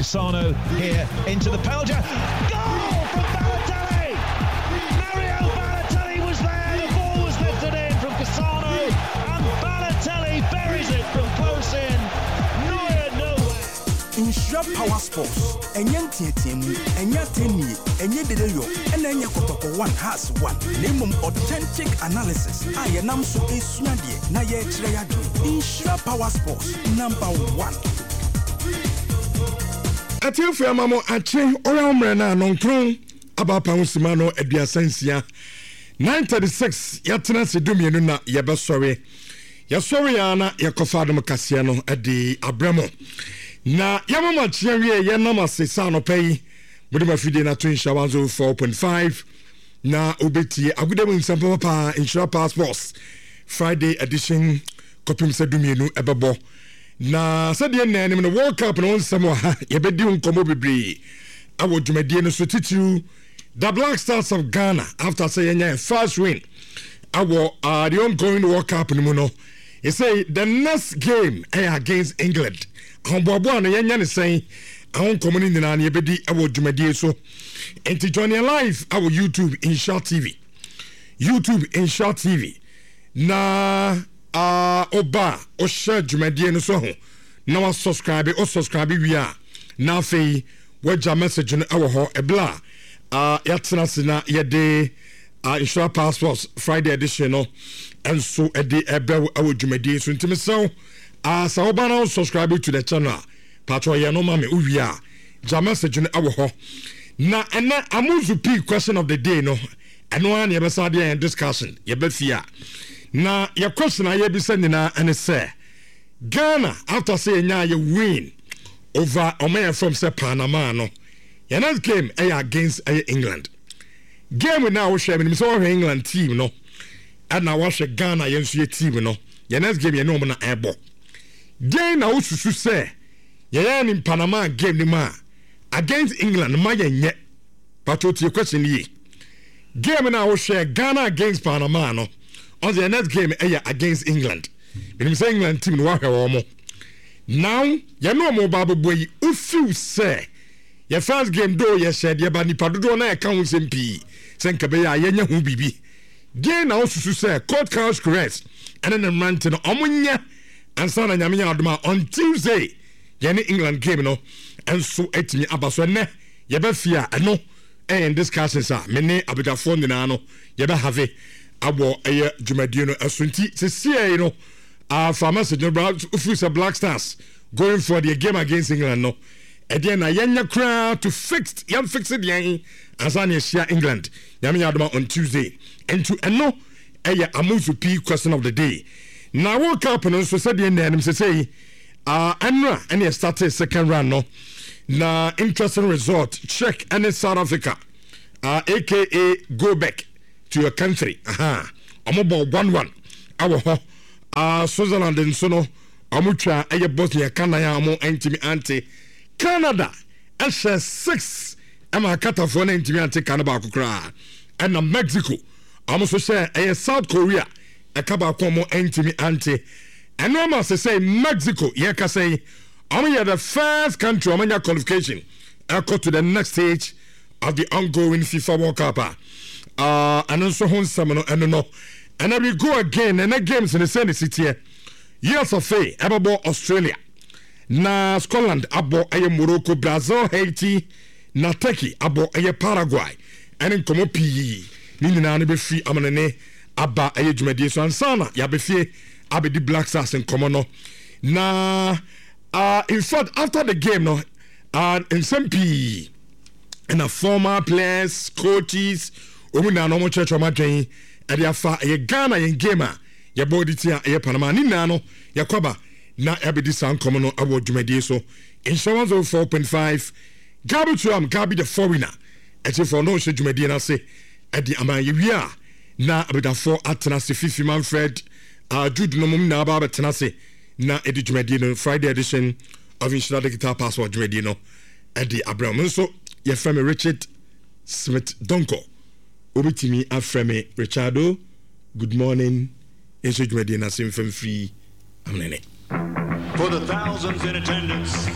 Cassano here into the penalty. Goal from Balotelli! Mario Balotelli was there. The ball was lifted in from Cassano, and Balotelli buries it from close in. Neuer nowhere. Insure Power Sports. Enye tietiemu, enye teni, enye dedeyo, enye kotoko one has one. Name authentic analysis. Aye nam so esuadie na ye kire yadu. Insure Power Sports #1. Atiofia mamo ache ora umre na nonkron abapa usimano eduasansia 936 yatena se dumienu na yebesore yasore ya na yakofadom kasia no ade abramo na yamama chiawie ye nama sesa no pay budima fide na to insha 104.5 na obetie agudemu nsampa papa insure passports Friday edition kopim se dumienu ebebo na sade na no World Cup no nsamo ha yebedi nkomo bebre awo dwumadie no so titu the Black Stars of Ghana after saying a first win awo the ongoing World Cup no no he say the next game against England hombobo no yenya ne say ahon komuni nyina na yebedi awo dwumadie so enti join live awo YouTube Insure TV na oba o share dwumadie no so ho na wa subscribe wi a na afei waja message no awo ho ebla yatena sina yede Insure Passports Friday edition no enso ede ebew awo dwumadie so ntimi so sa oba na subscribe to the channel patro ye no mame wi a ja message no awo ho na ena amuzu p question of the day no eno an ye besa de discussion ye be fia na your question I be sending and say Ghana after saying ya win over Omeya from Panama no. Your next game against England. Game we now share me so England team no. And now watch Ghana yensu team no. Your next game you know na ebo. Game na ususu say ya in Panama game ni ma against England ma yenye. But what your question ye? Game now share Ghana against Panama no. On the next game against England. When say England team no hwe now you know mo babu boy ufu say your first game do you said you ba nipa dodo na e kan sempi senka be ya yenya hu bibi game na osusu say court house correct and then the rant no omunya ansa na nyame adoma on Tuesday yene England game no enso etimi abaso ne ye ba fia no and discussions are many abidafo ndina no ye ba have abo eye dwumadie no asunti sesie no pharmacy no Black Stars going for the game against England no again na yenya kra to fix it yan asane share England yame yadoma on Tuesday into eno eye amuzu p question of the day na World Cup no so said the name say enra and started second round no na interesting result check and South Africa aka go back to your country omobo 1-1 awo Switzerland and so no amutwa eye Bosnia Canada amo entimi anti Canada asha 6 ama kata for entimi anti Canada akukra and Mexico amo so share South Korea akaba komo entimi anti and no ma say Mexico ye ka say amo ye the first country amanya qualification go to the next stage of the ongoing FIFA World Cup and also hon samano and no and then we go again and the games in the same city here years of faith about Australia na Scotland abo aye Morocco Brazil Haiti na Turkey abo aye Paraguay and in komo pi ni nyina ne be free amanene aba aye dwumadie so ansana ya be fie abedi Black Stars in komo no na in fact after the game no in some pi and a former players coaches omuna no mo church o madwen ade afa ye Ghana ye gamer ye body tia ye Panama ni na no yakoba na abedi san komo no award dwumadie so insurance of 4.5 gabi to am gabi the foreigner eti for no hwe dwumadie na se ade aman ye wia na abeda for atena se Fifi Manfred Jude no mum na ba betena se na edi dwumadie no Friday edition of Insure Digital Passport dwumadie no edi Abraham so ye frame Richard Smith Donko obitimi aframe Richardo good morning Insure dwumadie na se mfam free amnene for the thousands in attendance